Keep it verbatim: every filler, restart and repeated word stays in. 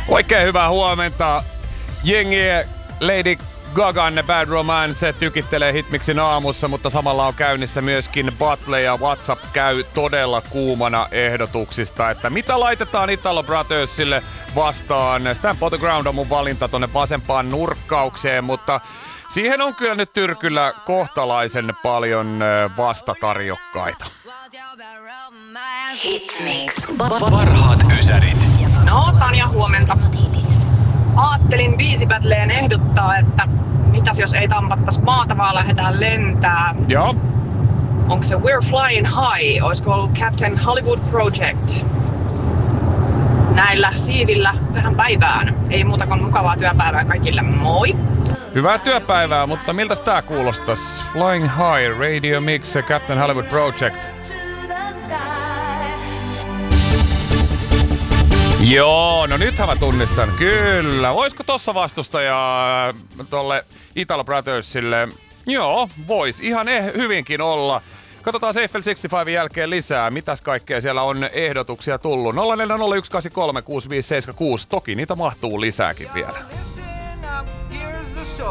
Oikein hyvää huomenta. Jengi Lady Gagan Bad Romance tykittelee hitmiksin aamussa, mutta samalla on käynnissä myöskin Battle ja WhatsApp käy todella kuumana ehdotuksista, että mitä laitetaan Italo Brothersille vastaan. Stamp on the Ground on mun valinta tonne vasempaan nurkkaukseen, mutta siihen on kyllä nyt tyrkyllä kohtalaisen paljon vastatarjokkaita. Hitmix. Parhaat ysärit. No, Tanja, huomenta. Aattelin biisibattleen ehdottaa, että mitäs jos ei tampattais maata, vaan lähdetään lentää. Joo. Onko se We're Flying High? Olisiko ollut Captain Hollywood Project? Näillä siivillä tähän päivään. Ei muuta kuin mukavaa työpäivää kaikille. Moi! Hyvää työpäivää, mutta miltäs tää kuulostais? Flying High, Radio Mix, Captain Hollywood Project. Joo, no nythän mä tunnistan. Kyllä. Voisiko tossa vastustajaa tolle Italo Brothersille? Joo, vois. Ihan eh- hyvinkin olla. Katsotaan Eiffel kuusikymmentäviisi jälkeen lisää. Mitäs kaikkea siellä on ehdotuksia tullut? nolla neljä nolla yksi kahdeksan kolme kuusi viisi seitsemän kuusi. Toki niitä mahtuu lisääkin vielä.